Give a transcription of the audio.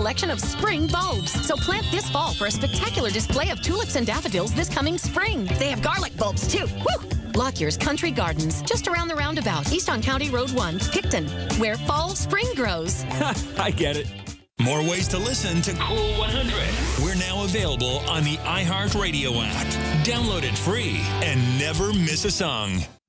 selection of spring bulbs. So plant this fall for a spectacular display of tulips and daffodils this coming spring. They have garlic bulbs, too. Woo! Lockyear's Country Gardens, just around the roundabout, East on County Road 1, Picton, where fall spring grows. I get it. More ways to listen to Cool 100. We're now available on the iHeartRadio app. Download it free and never miss a song.